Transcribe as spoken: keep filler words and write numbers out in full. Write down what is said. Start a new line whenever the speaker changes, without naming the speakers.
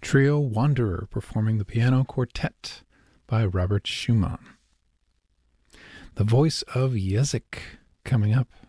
trio Wanderer performing the piano quartet by Robert Schumann. The Voice of Jezik coming up